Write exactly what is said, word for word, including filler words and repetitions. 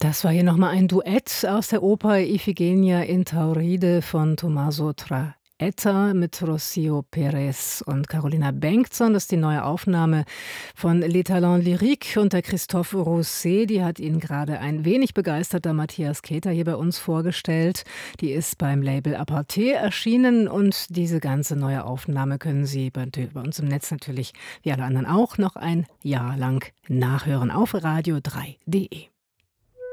Das war hier nochmal ein Duett aus der Oper Iphigenia in Tauride von Tommaso Traetta mit Rocio Perez und Carolina Bengtsson. Das ist die neue Aufnahme von Les Talents Lyriques unter Christophe Rousset. Die hat Ihnen gerade ein wenig begeisterter Matthias Keter hier bei uns vorgestellt. Die ist beim Label Aparté erschienen und diese ganze neue Aufnahme können Sie bei, bei uns im Netz natürlich, wie alle anderen auch, noch ein Jahr lang nachhören auf radio drei punkt de.